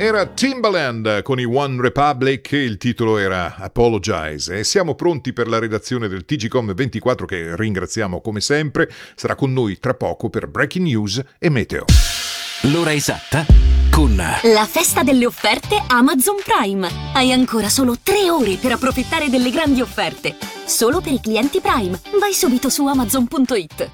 Era Timbaland con i One Republic, il titolo era Apologize, e siamo pronti per la redazione del TGcom 24 che ringraziamo come sempre. Sarà con noi tra poco per Breaking News e Meteo. L'ora esatta con la festa delle offerte Amazon Prime. Hai ancora solo 3 ore per approfittare delle grandi offerte. Solo per i clienti Prime. Vai subito su Amazon.it.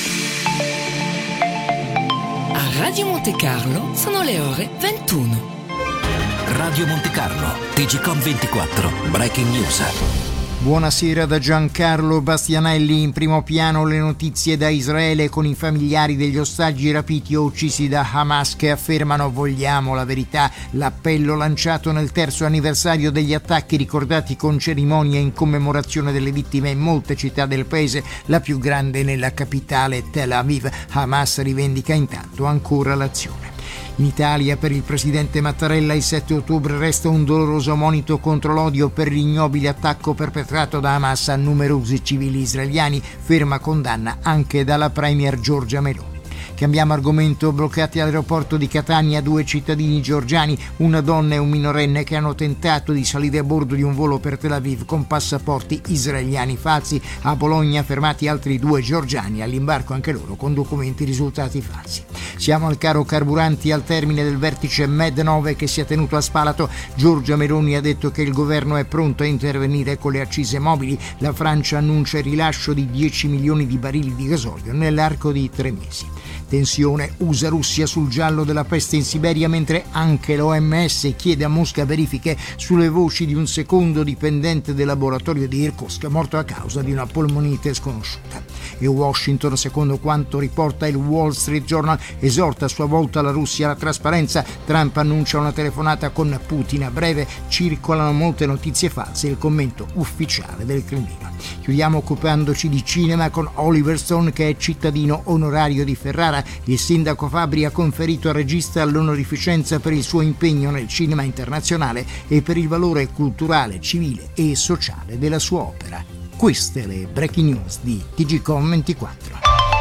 A Radio Monte Carlo sono le ore 21. Radio Monte Carlo, TGcom 24, Breaking News. Buonasera da Giancarlo Bastianelli. In primo piano le notizie da Israele con i familiari degli ostaggi rapiti o uccisi da Hamas che affermano vogliamo la verità. L'appello lanciato nel 3° anniversario degli attacchi ricordati con cerimonia in commemorazione delle vittime in molte città del paese, la più grande nella capitale Tel Aviv. Hamas rivendica intanto ancora l'azione. In Italia per il presidente Mattarella il 7 ottobre resta un doloroso monito contro l'odio per l'ignobile attacco perpetrato da Hamas a numerosi civili israeliani, ferma condanna anche dalla premier Giorgia Meloni. Cambiamo argomento. Bloccati all'aeroporto di Catania 2 cittadini georgiani, una donna e un minorenne che hanno tentato di salire a bordo di un volo per Tel Aviv con passaporti israeliani falsi. A Bologna fermati altri 2 georgiani, all'imbarco anche loro con documenti risultati falsi. Siamo al caro carburanti. Al termine del vertice Med 9 che si è tenuto a Spalato, Giorgia Meloni ha detto che il governo è pronto a intervenire con le accise mobili. La Francia annuncia il rilascio di 10 milioni di barili di gasolio nell'arco di 3 mesi. Tensione USA-Russia sul giallo della peste in Siberia, mentre anche l'OMS chiede a Mosca verifiche sulle voci di un secondo dipendente del laboratorio di Irkutsk morto a causa di una polmonite sconosciuta. E Washington, secondo quanto riporta il Wall Street Journal, esorta a sua volta la Russia alla trasparenza. Trump annuncia una telefonata con Putin a breve. Circolano molte notizie false, il commento ufficiale del Cremlino. Chiudiamo occupandoci di cinema con Oliver Stone, che è cittadino onorario di Ferrara. Il sindaco Fabri ha conferito al regista l'onorificenza per il suo impegno nel cinema internazionale e per il valore culturale, civile e sociale della sua opera. Queste le breaking news di TGcom 24.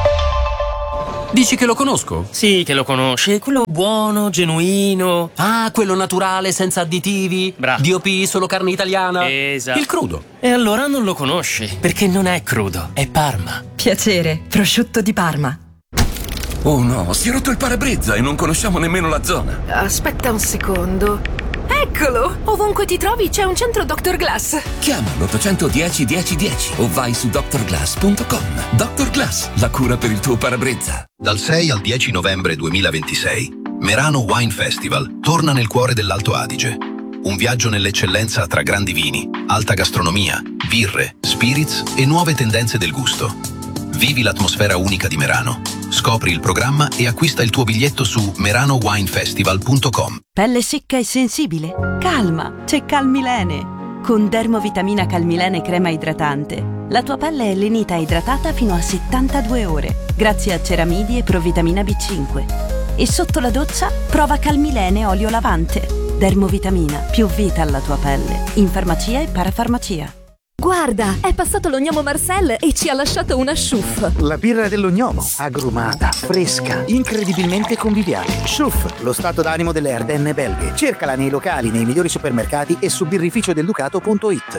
Dici che lo conosco? Sì, che lo conosci, quello buono, genuino. Ah, quello naturale, senza additivi. Bravo. DOP, solo carne italiana. Esatto. Il crudo. E allora non lo conosci, perché non è crudo, è Parma. Piacere, prosciutto di Parma. Oh no, si è rotto il parabrezza e non conosciamo nemmeno la zona. Aspetta un secondo. Eccolo! Ovunque ti trovi c'è un centro Dr. Glass. Chiama l'810 1010 o vai su drglass.com. Dr. Glass, la cura per il tuo parabrezza. Dal 6 al 10 novembre 2026, Merano Wine Festival torna nel cuore dell'Alto Adige. Un viaggio nell'eccellenza tra grandi vini, alta gastronomia, birre, spirits e nuove tendenze del gusto. Vivi l'atmosfera unica di Merano. Scopri il programma e acquista il tuo biglietto su meranowinefestival.com. Pelle secca e sensibile? Calma, c'è Calmilene. Con Dermovitamina Calmilene crema idratante, la tua pelle è lenita e idratata fino a 72 ore, grazie a ceramidi e provitamina B5. E sotto la doccia prova Calmilene olio lavante. Dermovitamina, più vita alla tua pelle. In farmacia e parafarmacia. Guarda, è passato lo gnomo Marcel e ci ha lasciato una Schuff. La birra dello gnomo, agrumata, fresca, incredibilmente conviviale. Schuff, lo stato d'animo delle Ardenne belghe. Cercala nei locali, nei migliori supermercati e su birrificiodelducato.it.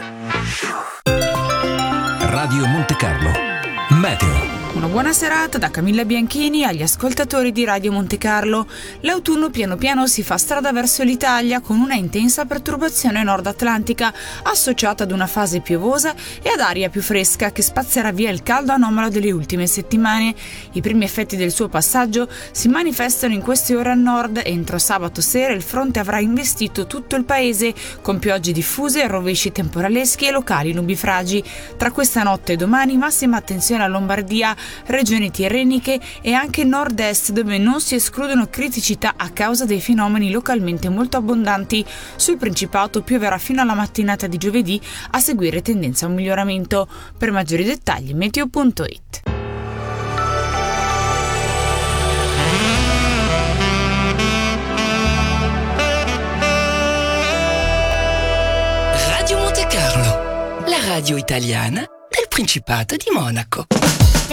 Radio Monte Carlo, Meteo. Una buona serata da Camilla Bianchini agli ascoltatori di Radio Monte Carlo. L'autunno piano piano si fa strada verso l'Italia con una intensa perturbazione nord atlantica associata ad una fase piovosa e ad aria più fresca che spazzerà via il caldo anomalo delle ultime settimane. I primi effetti del suo passaggio si manifestano in queste ore a nord. Entro sabato sera il fronte avrà investito tutto il paese con piogge diffuse, rovesci temporaleschi e locali nubifragi. Tra questa notte e domani massima attenzione a Lombardia, regioni tirreniche e anche nord-est, dove non si escludono criticità a causa dei fenomeni localmente molto abbondanti. Sul Principato pioverà fino alla mattinata di giovedì, a seguire tendenza a un miglioramento. Per maggiori dettagli meteo.it. Radio Monte Carlo, la radio italiana del Principato di Monaco.